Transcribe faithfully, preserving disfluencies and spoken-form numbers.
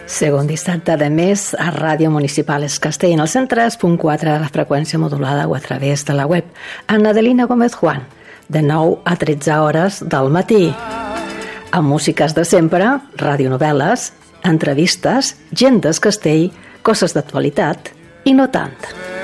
Segon dissabte de mes a Ràdio Municipal Es Castell, en el cent tres punt quatre de la freqüència modulada o a través de la web. Ana Adelina Gómez Juan, de nou a tretze hores del matí. Amb músiques de sempre, radionovel·les, entrevistes, gent d'Es Castell, coses d'actualitat i no tant.